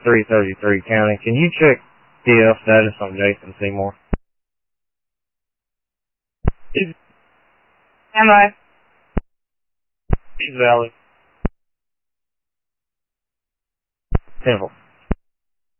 333 County. Can you check DL status on Jason Seymour? Am I? He's valid. Temple.